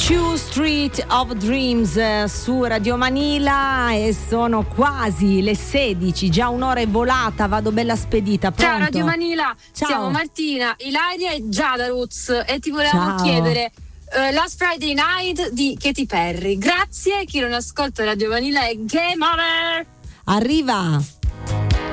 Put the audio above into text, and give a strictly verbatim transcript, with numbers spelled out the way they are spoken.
Two Street of Dreams eh, su Radio Manila, e sono quasi le sedici, già un'ora è volata, vado bella spedita. Pronto? Ciao Radio Manila, Ciao. Siamo Martina, Ilaria e Giada Ruz e ti volevamo Ciao. chiedere uh, Last Friday Night di Katy Perry. Grazie, chi non ascolta Radio Manila è Game Over. Arriva.